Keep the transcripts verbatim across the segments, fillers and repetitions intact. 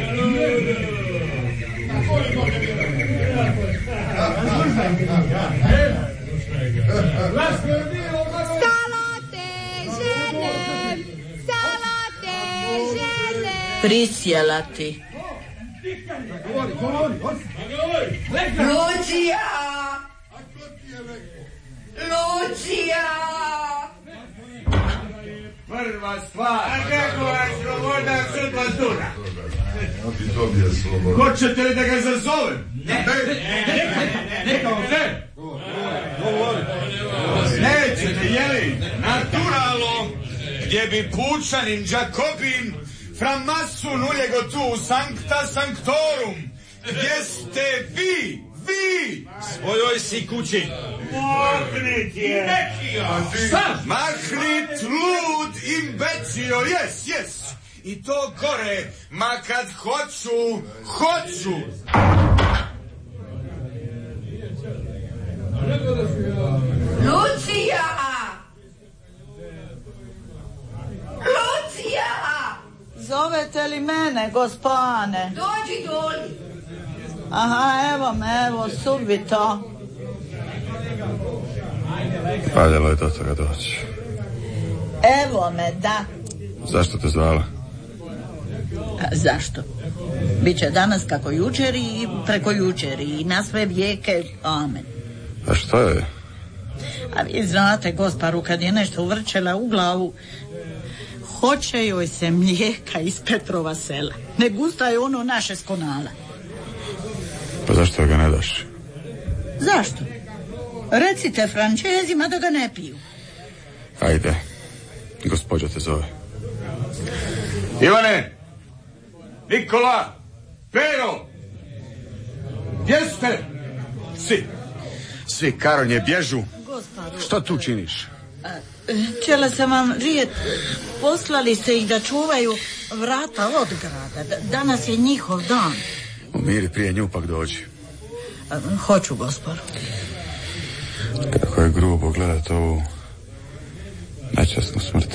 Prisjela ti. Lucija! Lucija! Prva stvar. A kako je sloboda sudba zdura? Hoćete li da ga zazovem? Ne. Neka vam se. Nećete, jeli? Naturalno, gdje bi pučanin Đakobin framasun uljego tu sancta sanctorum. Gdje ste vi? Vi! Svojoj si kući. Mahnit je. Šta? Mahnit, lud, imbecio, jes, jes. I to gore, ma kad hoću, hoću. Lucija! Lucija! Zovete li mene, gospane? Dođi doli. Aha, evo me, evo, subito. Valjalo je do toga doći. Evo me, da. Zašto te zvala? A, zašto? Biće danas kako jučer i preko jučer i na sve vijeke, amen. A što je? A vi znate, gosparu, kad je nešto uvrčela u glavu, hoće joj se mlijeka iz Petrova sela. Ne gusta je ono naše s Konala. Pa zašto ga ne daš? Zašto? Recite Frančezima da ga ne piju. Ajde, gospođa te zove. Ivane, Nikola, Pero, gdje ste? Svi, svi karonje bježu. Gosparu, Što tu činiš? htjela sam vam rijet, poslali ste ih da čuvaju vrata od grada. Danas je njihov dan. Umiri, prije nju pak dođi. Hoću, gosparu. Kako je grubo gledat ovu nečasnu smrt.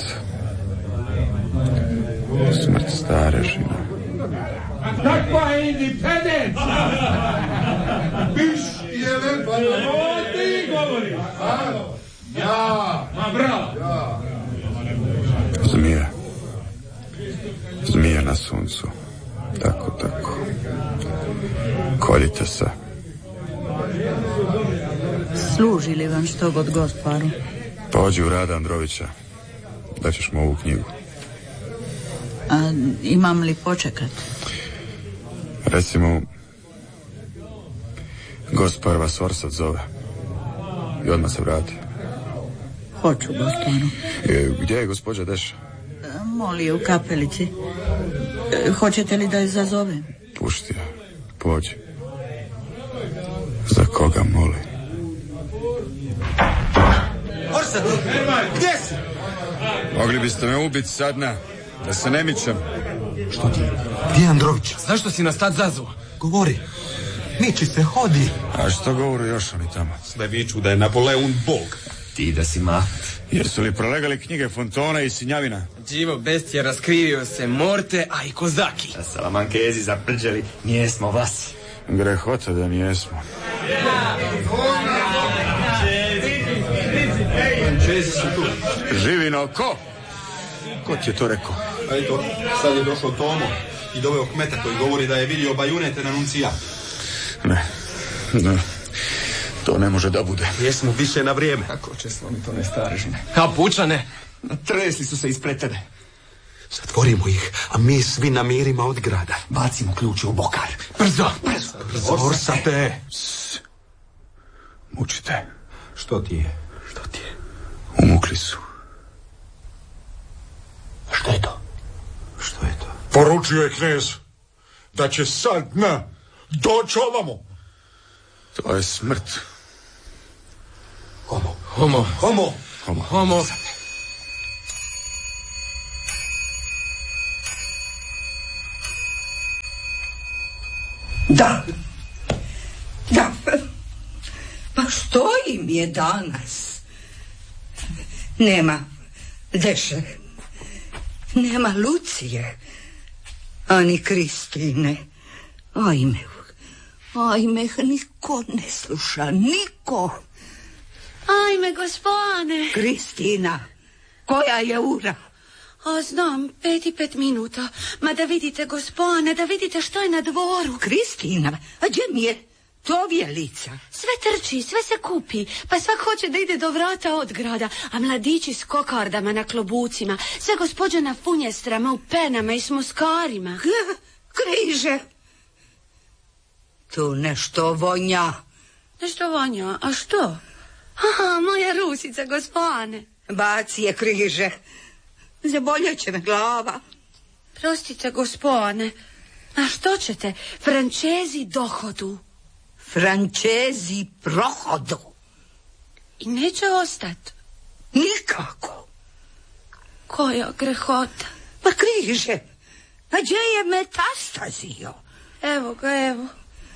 Smrt stare žene. Kakva je independencija? Biš je lepa. O, ti govoriš. Ja. Ma bravo. Zmija. Zmija na suncu. Tako, tako. Koljite se. Služi li vam što god, gosparu? Pođi u Rada Androvića. Daćeš mu ovu knjigu. A imam li počekat? Recimo, gospar vas Orsat zove. I odmah se vrati. Hoću, gosparu. E, gdje je gospođa Deša? Moli u kapelici. E, hoćete li da je zazovem? Pušti je. Pođi. Za koga moli? Orsat, gdje si? Mogli biste me ubiti sadna, da se ne mičem. Što ti? Gdje je Andrović? Zašto si nas tad zazvao? Govori. Miči se, hodi. A što govore još oni tamo? Sve viču da je Napoleon bog. Ti da si mat. Jesu li prolegali knjige Fontona i Sinjavina? Đivo bestija raskrivio se Morte, a i Kozaki. A Salamankezi zaprđeli, nijesmo vas. Grehota da nijesmo. Francezi su tu. Živino, ko? Ko ti je to rekao? A eto, sad je došao Tomo i doveo kmeta koji govori da je vidio bajunete na nuncija. Ne, ne, to ne može da bude. Jesmo više na vrijeme. Kako će slomi to ne starežne? A pučane? Tresli su se ispred tebe. Zatvorimo ih, a mi svi namirimo od grada. Bacimo ključe u bokar. Brzo! Brzo! Brzo! Orsate! Mučite. Što ti je? Što ti je? Umukli su. Što je to? Što je to? Poručio je knez da će sad na doći ovamo. To je smrt. Homo. Homo. Homo. Homo. Homo. Da. Da. Pa što im je danas? Nema Deše. Nema Lucije. Ani Kristine. Ajme, ajme, niko ne sluša, niko. Ajme, gospane. Kristina, koja je ura? A znam, pet i pet minuta. Ma da vidite, gospane, da vidite što je na dvoru. Kristina, a gdje mi je tovjelica? Sve trči, sve se kupi, pa svak hoće da ide do vrata od grada, a mladići s kokardama na klobucima, sve gospođe na funjestrama, u penama i s muskarima. Križe, tu nešto vonja. Nešto vonja, a što? Aha, moja Rusica, gospane. Baci je, križe. Zaboljet će me glava. Prostite, gospane. A što ćete? Frančezi dohodu. Frančezi prohodu. I neće ostati. Nikako. Koja grehota. Pa križe, a gdje je metastazio? Evo ga, evo.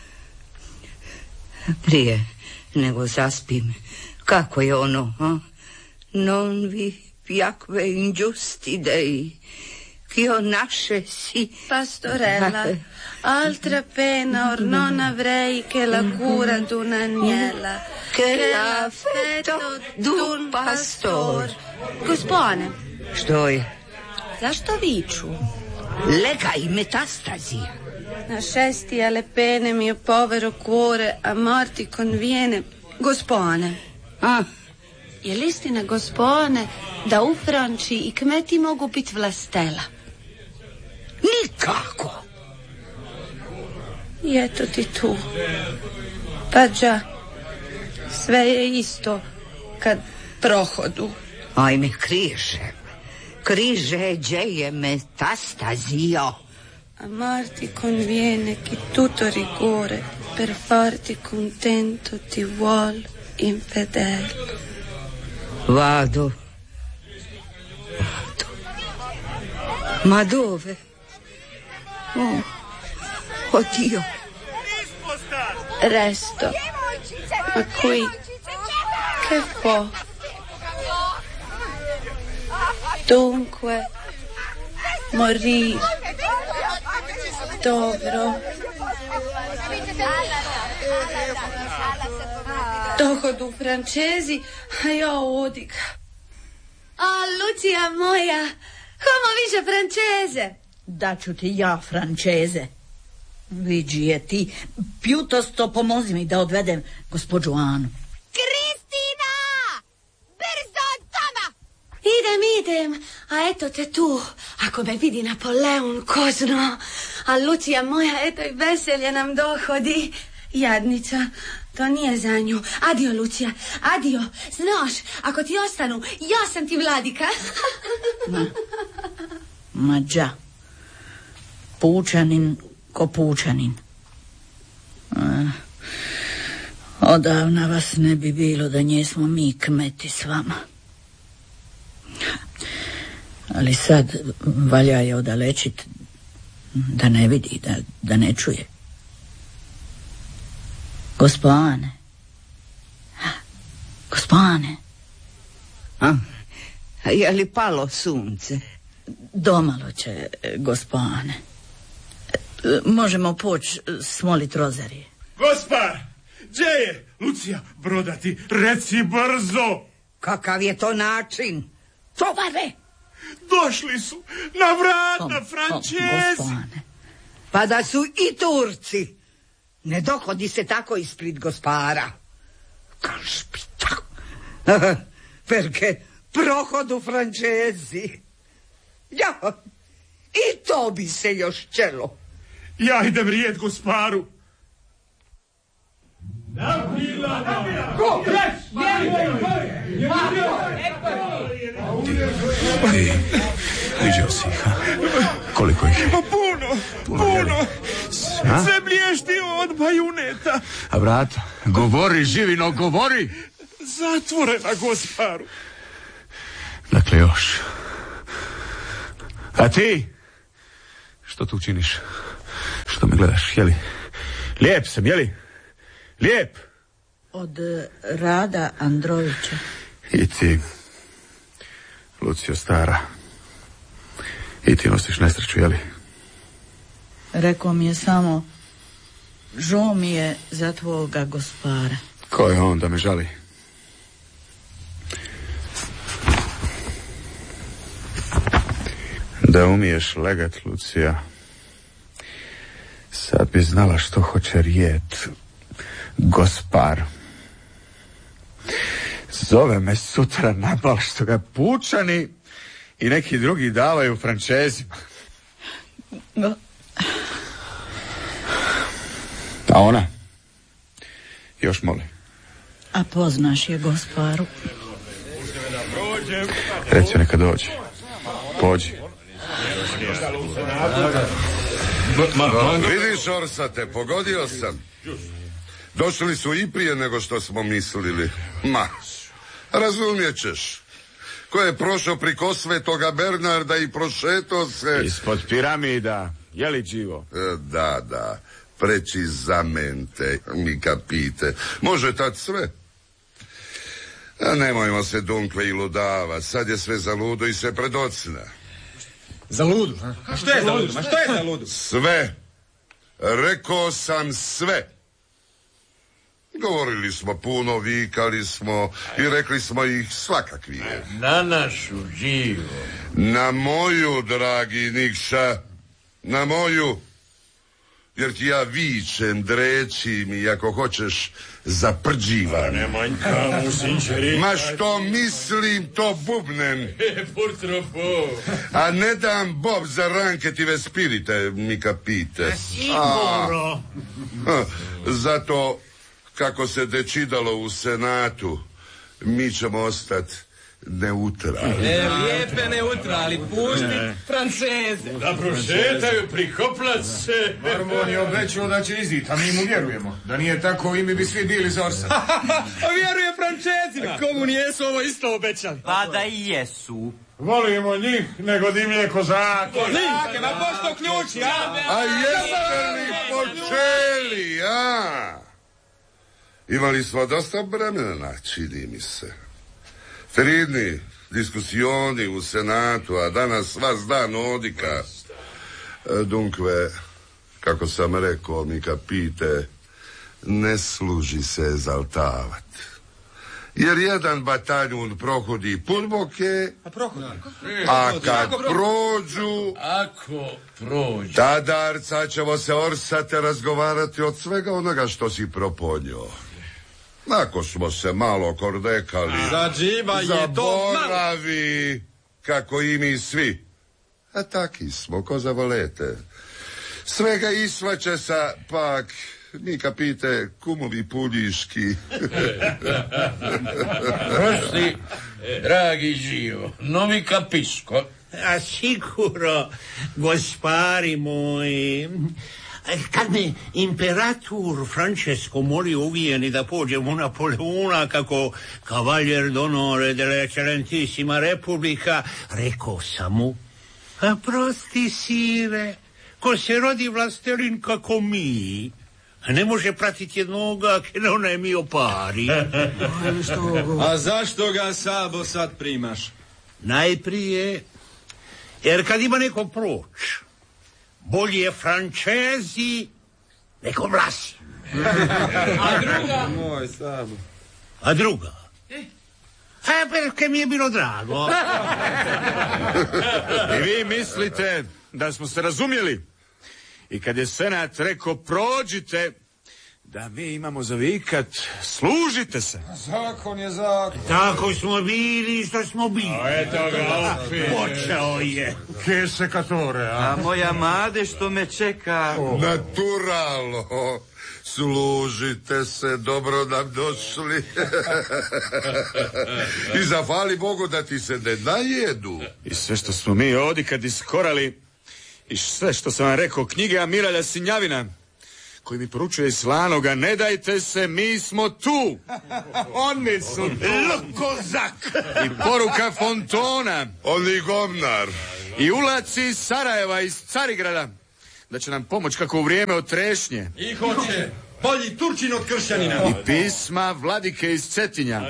Prije nego zaspim, kako je ono, a? Non vi piacque ingiusti dei, ch'io nascessi pastorella, altra pena or non avrei che la cura d'un agnella, che l'affetto d'un pastor. Gospane. Što je? Zašto viču? Lega i metastazija. Na šesti alle pene mio povero cuore a morti conviene. Gospane. A? Je li istina, gospane, da u Franči i kmeti mogu biti vlastela? Nikako. I eto ti tu. Pa đa, sve je isto kad prohodu. Ajme, križe. Križe, gdje je metastazio? A Marti conviene che tutto rigore per farti contento ti vuol infedel. Vado. Vado. Ma dove? Oh, oddio. Resto. Ma qui? Che fo? Dunque, morì. Dobro. Dohodu Frančezi, a ja odik. A Lucija moja, komo više Frančeze? Daću ti ja Frančeze. Viđi je ti, pjutosto pomozi mi da odvedem gospođu Anu. Kristina! Brzo doma! Idem, idem, a eto te tu. Ako me vidi Napoleon, ko zna. A Lucija moja, eto i veselje nam dohodi. Jadnica, to nije za nju. Adio, Lucija, adio. Znaš, ako ti ostanu, ja sam ti vladika. Ma, ma đa. Pučanin ko pučanin. A, odavna vas ne bi bilo da njesmo mi kmeti s vama. Ali sad valja je odalečit da ne vidi, da, da ne čuje. Gospane. Gospane. A, je li palo sunce? Domalo će, gospane. Možemo poći smolit rozarije. Gospar, gdje je? Lucija, brodati, reci brzo. Kakav je to način? Tovare! Došli su na vrata Frančezi. Pa da su i Turci. Ne dohodi se tako ispred gospara. Kašpita. Perché prohodu Frančezi. Ja, i to bi se još čelo. Ja idem rijet gosparu. Ej, vidio si ih, ha? Koliko ih je? Puno, puno. Sve blješti od bajuneta. A vrata? Govori, živino, govori! Zatvorena, gosparu. Dakle, još. A ti? Što tu činiš? Što me gledaš, jeli? Lijep sam, jeli? Lijep! Od Rada Androvića. I ti, Lucio stara. I ti nosiš nesreću, jeli? Rekao mi je samo, žao mi je za tvoga gospara. Ko je on da me žali? Da umiješ legat, Lucija, sad bi znala što hoće rijet gospar. Zove me sutra na bal što ga pučani i neki drugi davaju Frančezima. Go... A ona? Još moli. A poznaš je gosparu? Reci neka dođe. Pođi. Vidiš, Orsate, pogodio sam. Došli su i prije nego što smo mislili. Ma, razumijet ćeš. Ko je prošao priko Svetoga Bernarda i prošetao se... Ispod piramida, je li živo? Da, da, precisamente, mi kapite. Može tad sve. A nemojmo se dunkle i ludava, sad je sve za ludo i sve predocna. Za ludu? A što je za ludu? Ma što je za ludu? Sve. Rekao sam sve. Govorili smo puno, vikali smo i rekli smo ih svakakvije. Na našu živo. Na moju, dragi Nikša, na moju. Jer ti ja vičem, drećim i ako hoćeš zaprđivam. Ne manjka mu sinčeri. Ma što mislim, to bubnem. Purtropo. A ne dam bob za ranketive spirite, mi kapite. Sigurno. Zato, kako se dečidalo u Senatu, mi ćemo ostati neutralni. E, lijepe neutrali, pušti Franceze. Da prošetaju, prikoplat se. Marmon je obećao da će izit, a mi mu vjerujemo. Da nije tako, i mi bi svi bili za Orsa. A vjeruje Francezima. Komu nijesu ovo isto obećali? Pa da i jesu. Volimo njih, nego dimlje kozake. Kozake, ma pošto ključi, a? A jeste li počeli, a? Imali smo dosta vremena, čini mi se. Feridni diskusioni u Senatu, a danas vas dan odika. Dunkve, kako sam rekao, mi kapite, ne služi se ezaltavat. Jer jedan bataljun prohodi putboke, a kad prođu, ako prođu, tadarca ćemo se Orsate razgovarati od svega onoga što si proponio. Ako smo se malo kordekali, za džiba je to zaboravi, kako i mi svi. A taki smo, ko zavolete. Svega isvaće sa, pak, mi kapite, kumovi puljiški. Prosti, dragi živo, novi kapisko. A siguro, gospari moji, kad me imperator Francesco moli uvijeni da pođem u Napoleona kako kavaljer d'onore delle eccellentissima Republika, rekao sam mu, a prosti sire, ko se rodi vlastelin kako mi, ne može pratiti jednoga che non è mio pari. A zašto ga, Sabo, sad primaš? Najprije, jer kad ima neko proć, bolje Francezi nego Vlasi. A druga? Moj Sabo. A druga? E, perché mi je bilo drago. I vi mislite da smo se razumjeli? I kad je Senat rekao prođite, da mi imamo zavikat služite se. Zakon je zakon. Tako smo bili što smo bili. A eto ga opet. Počeo je. Che secatore, a? A moja made što me čeka. Oh. Naturalno. Služite se, dobro nam došli. I zahvali Bogu da ti se ne najedu. I sve što smo mi ovdje kad iskorali, i sve što sam vam rekao, knjige Amiralja Sinjavina, koji mi poručuje Slanoga, ne dajte se, mi smo tu. Oni su tu. Kozak. I poruka Fontona. Oni govnar. I ulaci iz Sarajeva, iz Carigrada, da će nam pomoć kako u vrijeme od trešnje. I hoće bolji Turčin od kršćanina. I pisma Vladike iz Cetinja.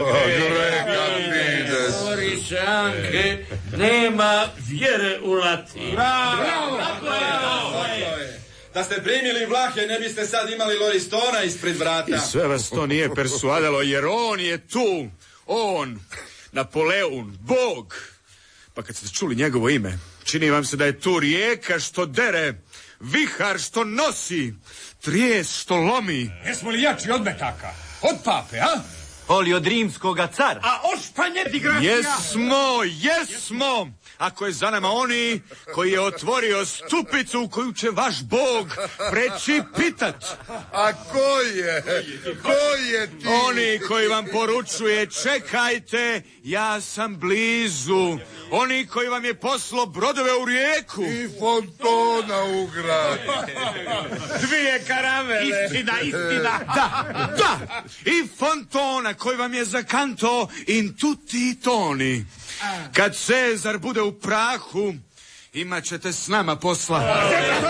Orišanke, nema vjere u Latin. Bravo, bravo, bravo. Da ste primili Vlahe, ne biste sad imali Loristona ispred vrata. I sve vas to nije persuadalo, jer on je tu. On, Napoleon, Bog. Pa kad ste čuli njegovo ime, čini vam se da je tu rijeka što dere, vihar što nosi, trijes što lomi. Jesmo li jači od metaka? Od pape, a? Oli od rimskoga cara. A ošpanje digratija? Jesmo, jesmo! Ako je za nama oni koji je otvorio stupicu koju će vaš Bog preći pitat. A ko je? Ko je ti? Oni koji vam poručuje, čekajte, ja sam blizu. Oni koji vam je poslao brodove u rijeku. I fontona u grad. Dvije karavele. Istina, istina. Da, da. I fontona koji vam je zakanto in tutti toni. Kad Cezar bude u prahu, imat ćete s nama posla.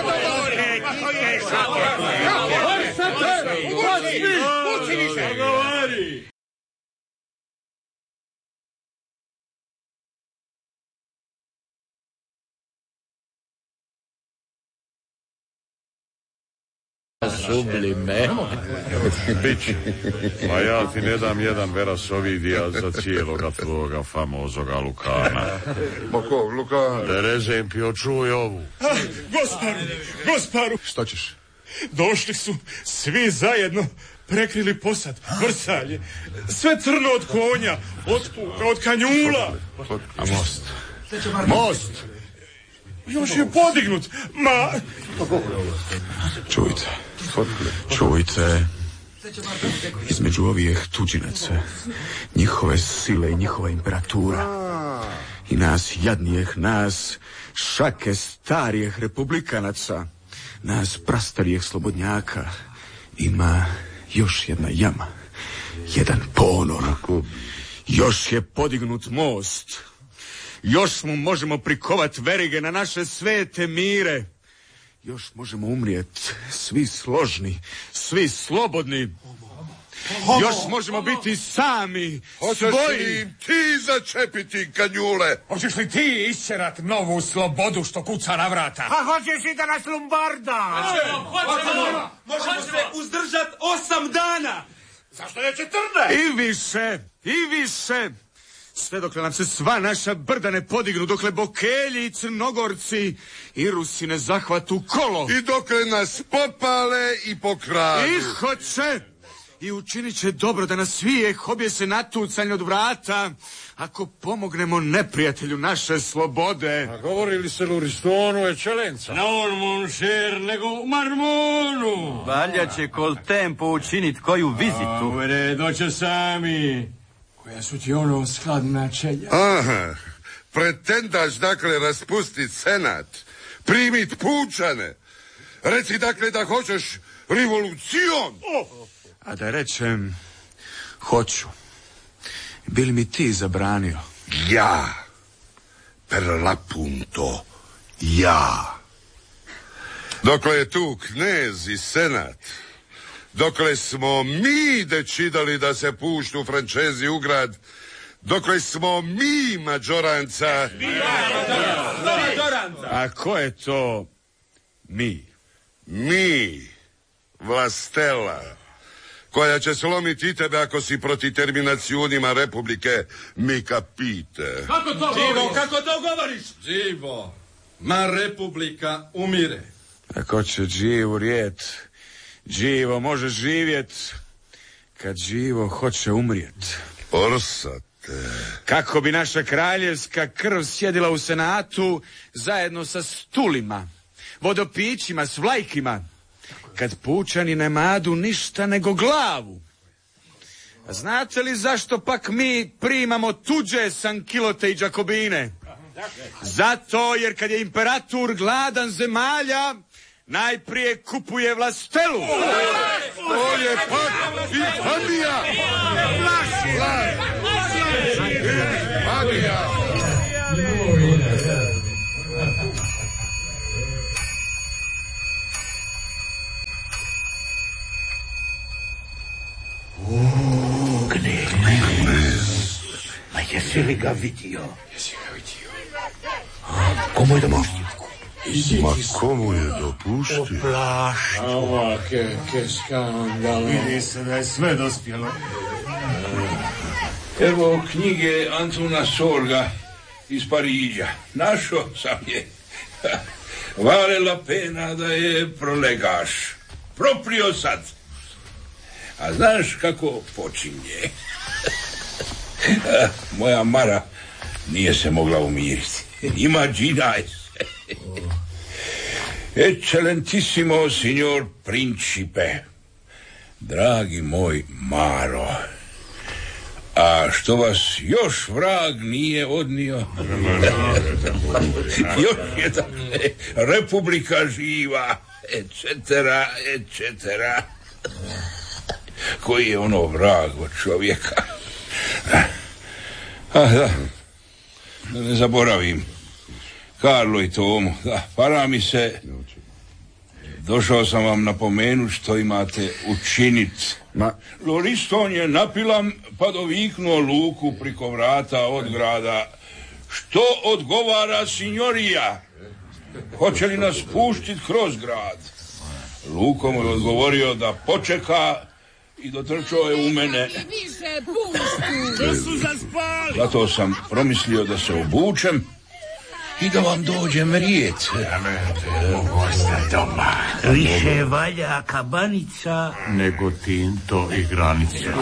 Sublime. Bić, a ja ti ne dam jedan veras ovidija za cijeloga tvoga famozoga Lukana. Ma ko, Lukana? Terezem pio, čuj ovu. Gosparu, gosparu. Šta ćeš? Došli su svi zajedno, prekrili posad, vrsalje. Sve crno od konja, od puka, od kanjula. A most? Most! Još je podignut, ma... Čujte, čujte, između ovih tuđinaca, njihove sile i njihova imperatura, i nas jadnijeh, nas šake starijeh republikanaca, nas prastarijeh slobodnjaka, ima još jedna jama, jedan ponor, još je podignut most, još mu možemo prikovat verige na naše svete mire. Još možemo umrijet svi složni, svi slobodni. Još možemo biti sami, Hoćeš svoji. li ti začepiti kanjule? Hoćeš li ti isčerat novu slobodu što kuca na vrata? A hoćeš i da nas lombarda? Hoćemo, možemo se uzdržat osam dana. Zašto ne četrnaest? I više, i više. Sve dokle nam se sva naša brda ne podignu, dokle Bokelji i Crnogorci i Rusi ne zahvatu kolo. I dokle nas popale i pokradu. I hoće, i učinit će dobro da nas svijeh objese natucanje od vrata, ako pomognemo neprijatelju naše slobode. A govorili se Loristonu Eccellenza? Na on, monšer, nego u Marmonu. Valja će kol tempo učinit koju vizitu. A, u redu će sami. Koja su ti ono skladna čelja? Aha, pretendaš dakle raspustit senat, primit pučane. Reci dakle da hoćeš revolucion. A da rečem, hoću. Bi li mi ti zabranio? Ja, per l'appunto, ja. Dokle je tu knez i senat, dokle smo mi decidali da se puštu Francezi u grad, dokle smo mi mađoranca... A ko je to mi? Mi, vlastela, koja će slomiti i tebe ako si proti terminacionima republike, mi capite. Kako to Živo, govoriš? kako to govoriš? Živo, ma republika umire. Ako će živu rijet, živo može živjet, kad živo hoće umrijet. Orsate. Kako bi naša kraljevska krv sjedila u senatu zajedno sa stulima, vodopićima, s vlajkima, kad pučani ne madu ništa nego glavu. A znate li zašto pak mi primamo tuđe sankilote i džakobine? Zato jer kad je imperator gladan zemalja, najprije kupuje vlastelu. To je pak infamija. Infamija. Ma jesi li ga vidio? Jesi ga vidio? Komu je domošnji? Ma komu je dopuštio? Oplašću. Ova, ke, ke skandal. Vidi se da je sve dospjelo. Evo knjige Antuna Sorga iz Pariđa. Našo sam je. Valela pena da je prolegaš. Proprio sad. A znaš kako počinje? Moja Mara nije se mogla umiriti. Imaginaj se. Eccellentissimo signor principe. Dragi moj Maro. A što vas još vrag nije odnio? Još jedan republika živa, et cetera, et cetera. Koji je ono vrag od čovjeka? Ah, da. Da ne zaboravim. Karlo i Tomu. Da, para mi se. Došao sam vam napomenuti što imate učiniti. Ma... Loriston je napilam pa doviknuo Luku priko vrata od grada. Što odgovara signorija? Hoće li nas puštiti kroz grad? Luko mu je odgovorio da počeka i dotrčao je u mene. Da su zaspali. Zato sam promislio da se obučem i da vam dođem rijet. Više valja kabanica nego tinto i granica.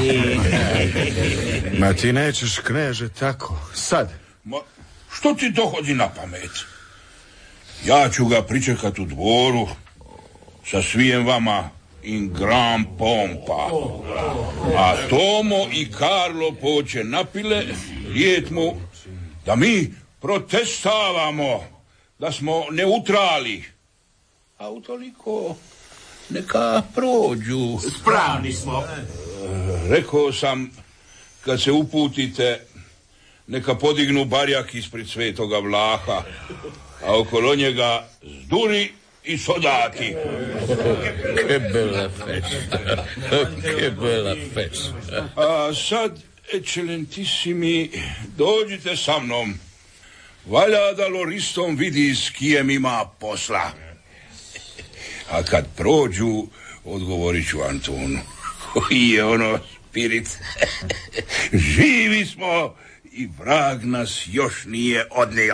Ma ti nećeš, kneže, tako. Sad. Ma, što ti dohodi na pamet? Ja ću ga pričekat u dvoru sa svijem vama in gran pompa. A Tomo i Karlo poće napile rijet mu da mi protestavamo, da smo neutrali. A utoliko neka prođu. Spravni smo. Rekao sam, kad se uputite, neka podignu barjak ispred Svetoga Vlaha, a okolo njega zduri i soldati. Che bella festa. Che bella festa. A sad, eccellentissimi, dođite sa mnom. Valja da Loriston vidi s kijem ima posla. A kad prođu, odgovorit ću Antonu. Koji je ono spirit. Živi smo i vrag nas još nije odnio.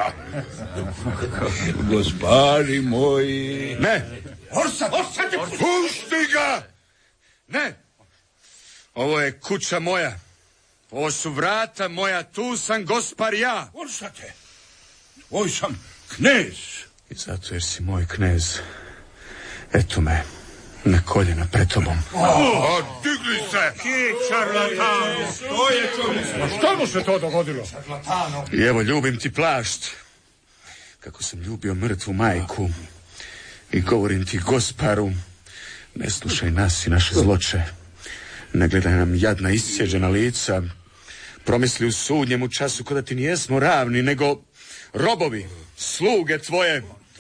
Gospari moji... Ne! Orsad, orsad! Pusti ga! Ne! Ovo je kuća moja. Ovo su vrata moja, tu sam gospar ja. Orsate, tvoj sam knez. I zato jer si moj knez, eto me na koljena pred tobom. A, digli se! Čarlatano! Što je čovjek? A što mu se to dogodilo? I evo, ljubim ti plašt. Kako sam ljubio mrtvu majku. I govorim ti, gosparu, ne slušaj nas i naše zloče. Ne gledaj nam jadna iscijeđena lica. Promisli u sudnjemu času kada ti nijesmo ravni, nego robovi, sluge tvoje.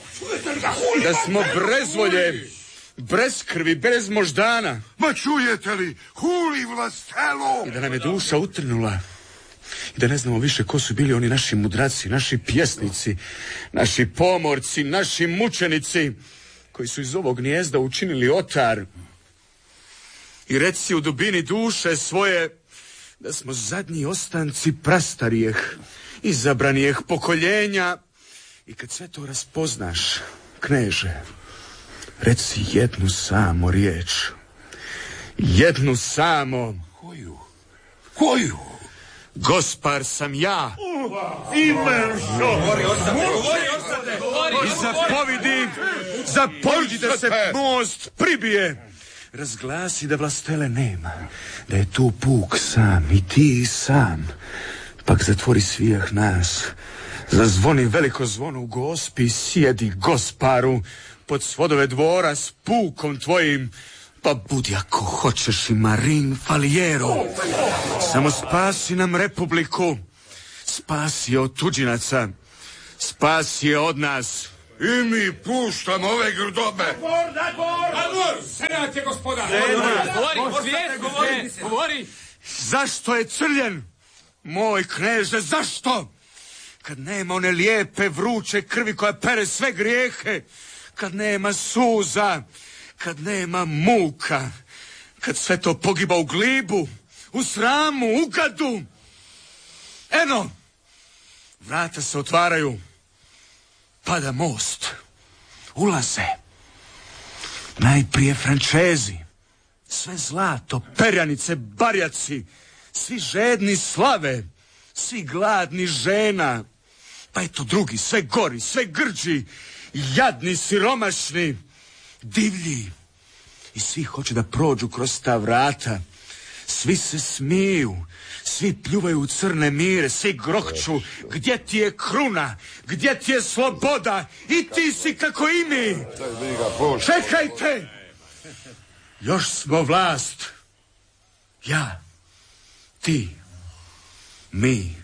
Da smo brezvolje, bez krvi, bez moždana. Ma čujete li, huli vlastelo! I da nam je duša utrnula. I da ne znamo više ko su bili oni naši mudraci, naši pjesnici, naši pomorci, naši mučenici, koji su iz ovog gnijezda učinili otar. I reci u dubini duše svoje da smo zadnji ostanci prastarijeh, izabranijeh pokoljenja. I kad sve to raspoznaš, kneže, reci jednu samo riječ. Jednu samo. Koju? Koju? Gospar sam ja. Imen što? Govori, ostate, govori, ostate, govori. I zapovidi, zapovidi da se most pribije. Razglasi da vlastele nema, da je tu puk sam i ti sam. Pak zatvori svijah nas, zazvoni veliko zvono u gospi, sjedi gosparu pod svodove dvora s pukom tvojim, pa budi ako hoćeš i Marin Faliero. Samo spasi nam republiku, spasi je od tuđinaca, spasi je od nas. I mi puštamo ove grdobe. Nagor, nagor! Nagor! Senat je gospodar! Govori, govori, govori! Zašto je crljen? Moj kneže, zašto? kad nema one lijepe vruće krvi koja pere sve grijehe, kad nema suza, kad nema muka, kad sve to pogiba u glibu, u sramu, u gadu. Eno, vrata se otvaraju, pada most, ulaze. Najprije Frančezi, sve zlato, perjanice, barjaci, svi žedni slave, svi gladni žena, pa eto drugi, sve gori, sve grđi, jadni, siromašni, divlji. I svi hoće da prođu kroz ta vrata, svi se smiju, svi pljuvaju u crne mire, svi grohću, gdje ti je kruna, gdje ti je sloboda, i ti si kako i mi. Čekajte, još smo vlast, ja, ti, mi,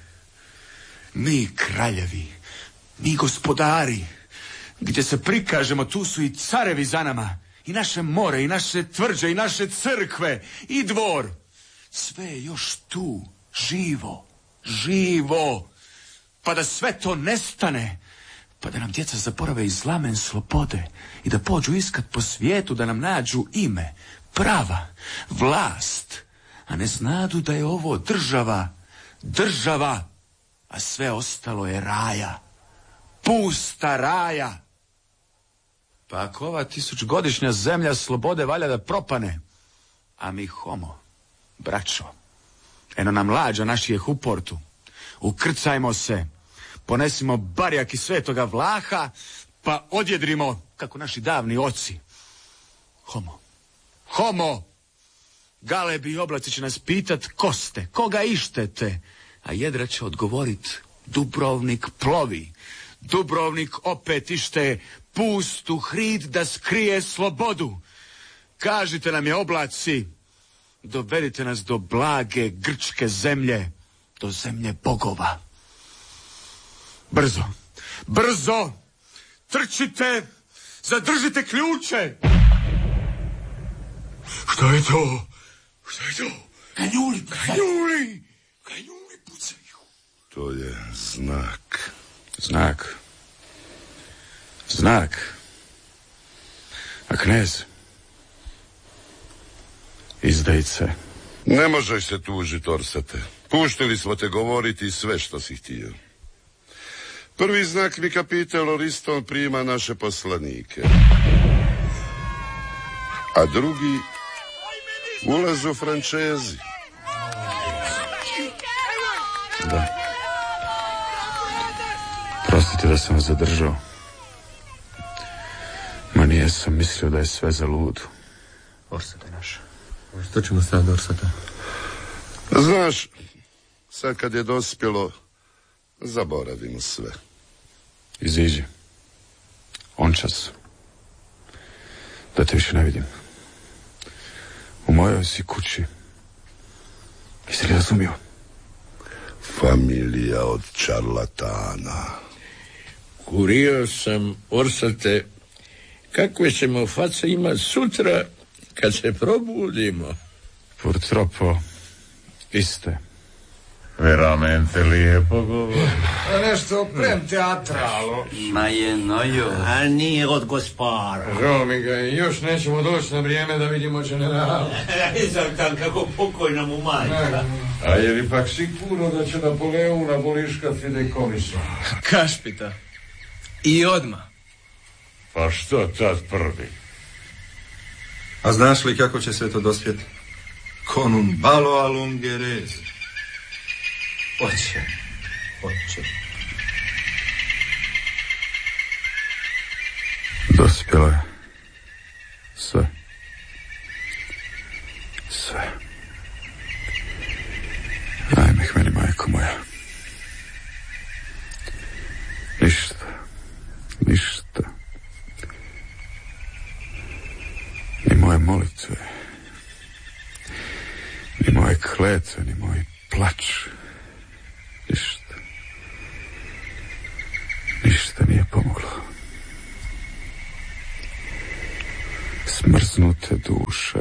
mi kraljevi, mi gospodari, gdje se prikažemo, tu su i carevi za nama, i naše more, i naše tvrđe, i naše crkve, i dvor. Sve je još tu, živo, živo, pa da sve to nestane, pa da nam djeca zaborave iz lamen slobode i da pođu iskat po svijetu, da nam nađu ime, prava, vlast, a ne znadu da je ovo država, država, a sve ostalo je raja, pusta raja. Pa ako ova tisućgodišnja zemlja slobode valja da propane, a mi homo, braćo, eno nam lađa naših u portu, ukrcajmo se, ponesimo barjak iz Svetoga Vlaha, pa odjedrimo, kako naši davni oci. Homo, homo, galebi i oblaci će nas pitat ko ste, koga ištete, a jedra će odgovorit Dubrovnik plovi, Dubrovnik opet ište pustu hrid da skrije slobodu. Kažite nam je oblaci, dovedite nas do blage grčke zemlje, do zemlje bogova. Brzo, brzo, trčite, zadržite ključe. Što je to? Što je to? Kanjuli, kanjuli, kanjuli pucaju. To je znak. Znak. Znak. A knez? Izdajice. Ne možeš se tužiti, Orsate. Puštili smo te govoriti sve što si htio. Prvi znak mi kapitel Oriston prima naše poslanike. A drugi ulazu Frančezi. Da. Prostite da sam vas zadržao. Ma nije sam mislio da je sve za ludu. Orsate naša. Što ćemo sad, Orsate? Znaš, sad kad je dospjelo, zaboravimo sve. Iziđi. On čas. Da te više ne vidim. U mojoj si kući. Jesi li razumio? Familija od čarlatana. Kurio sam, Orsate, kakve ćemo face imat sutra kad se probudimo. Purtroppo, iste. Veramente lijepo govori. A nešto prem teatralo. Ma je nojo. A nije od gospara. Žao mi ga, još nećemo doći na vrijeme da vidimo generala. Nisam tam kako pokojna mu majka. A je li pak sigurno da će Napoleon aboliškat fideikomisom? Kašpita. I odmah. Pa što tad prvi? A znaš li kako će sve to dospjeti? Konum balo alungerez. Oće, oće. Dospjelo je. Sve. Sve. Ajme ih meni, majko moja. Ništa. Ništa. Ni moje molitve. Ni moje kletve, ni moj plač. Ništa. Ništa nije pomoglo. Smrznute duše,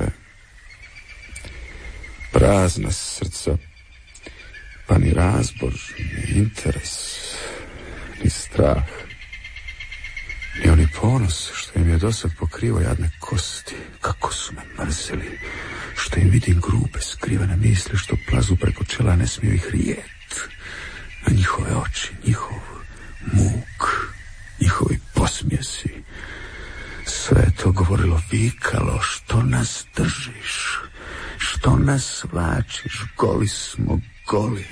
prazna srca, pa ni razbor, ni interes, ni strah, ni oni ponos što im je dosad pokrivo jadne kosti. Kako su me mrzeli, što im vidim grube, skrivene misli što plazu preko čela, ne smiju ih rijet. Na njihove oči, njihov muk, njihovi posmjesi. Sve je to govorilo, vikalo, što nas držiš, što nas vlačiš, goli smo, goli.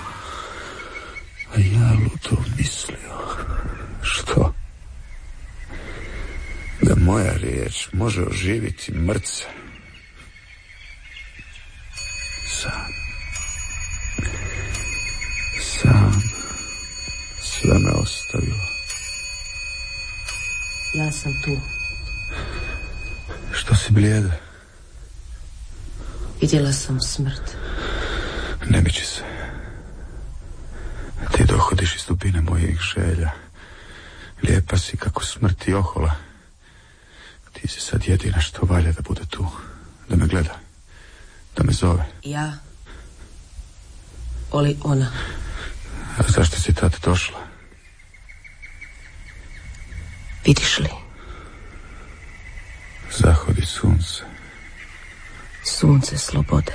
A ja ludo mislio, što? Da moja riječ može oživiti mrca. Sam. Sam. Sve me ostavilo. Ja sam tu. Što si blijeda? Vidjela sam smrt. Ne miči se. Ti dohodiš iz dubine mojih želja. Lijepa si kako smrt i ohola. Ti si sad jedina što valja da bude tu. Da me gleda. Da me zove. Ja? Oli ona? A zašto si tad došla? Vidiš li? Zahodi sunce. Sunce slobode.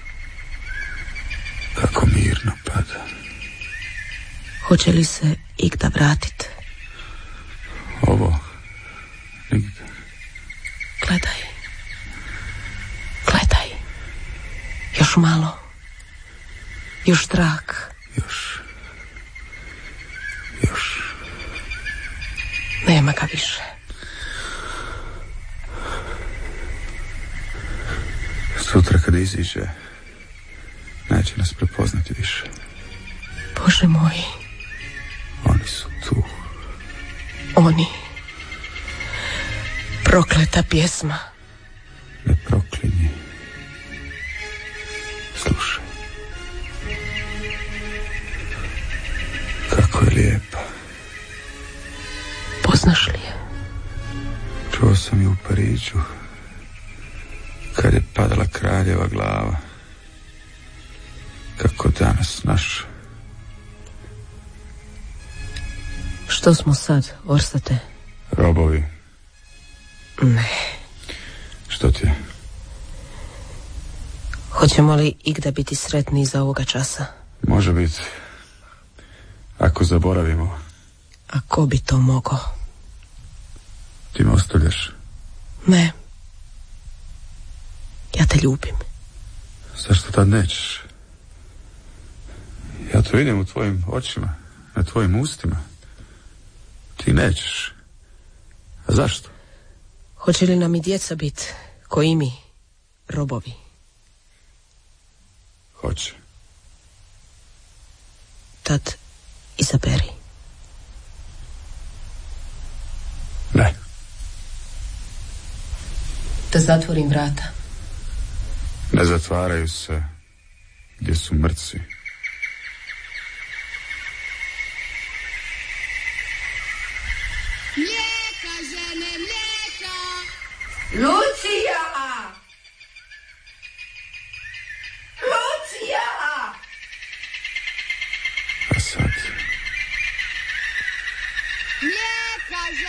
Kako mirno pada. Hoće li se igda vratit? Ovo nigde. Gledaj. Gledaj. Još malo. Još trak. Još. Još. Nema ga više. Sutra kad iziđe, neće nas prepoznati više. Bože moj. Oni su tu. Oni. Prokleta pjesma. Ne proklinji. Slušaj. Kako je lijepa. Poznaš li je? Čuo sam je u Pariću, kad je padala kraljeva glava. Kako danas naš. Što smo sad, Orsate? Robovi. Ne. Što ti je? Hoćemo li igda biti sretni iza ovoga časa? Može biti. Ako zaboravimo. A ko bi to mogao? Ti me ostavljaš? Ne. Ja te ljubim. Zašto tad nećeš? Ja to vidim u tvojim očima, na tvojim ustima. Ti nećeš. A zašto? Hoće li nam i djeca biti, ko i mi, robovi? Hoće. Tad izaberi. Ne. Da zatvorim vrata. Ne zatvaraju se gdje su mrtvi.